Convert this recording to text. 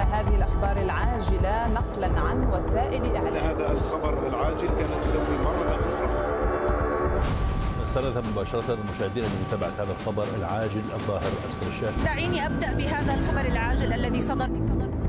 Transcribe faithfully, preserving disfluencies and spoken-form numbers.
هذه الأخبار العاجلة نقلا عن وسائل إعلام. هذا الخبر العاجل كانت تدوي مرة أخرى. سنذهب مباشرة مشاهدينا لمتابعة هذا الخبر العاجل الظاهر أسفل الشاشة. دعيني أبدأ بهذا الخبر العاجل الذي صدر